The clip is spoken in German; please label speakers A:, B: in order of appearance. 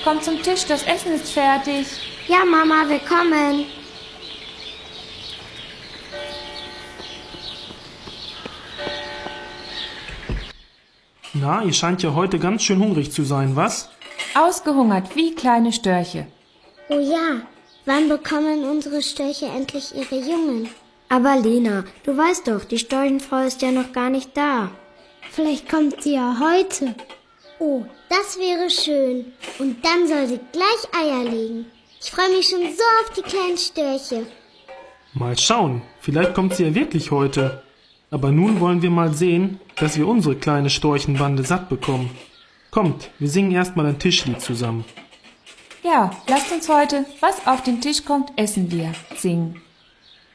A: komm zum Tisch, das Essen ist fertig.
B: Ja, Mama, wir kommen.
C: Na, ihr scheint ja heute ganz schön hungrig zu sein, was?
A: Ausgehungert wie kleine Störche.
B: Oh ja, wann bekommen unsere Störche endlich ihre Jungen?
D: Aber Lena, du weißt doch, die Storchenfrau ist ja noch gar nicht da.
B: Vielleicht kommt sie ja heute. Oh, das wäre schön. Und dann soll sie gleich Eier legen. Ich freue mich schon so auf die kleinen Störche.
C: Mal schauen, vielleicht kommt sie ja wirklich heute. Aber nun wollen wir mal sehen, dass wir unsere kleine Storchenbande satt bekommen. Kommt, wir singen erstmal ein Tischlied zusammen.
A: Ja, lasst uns heute, was auf den Tisch kommt, essen wir, singen.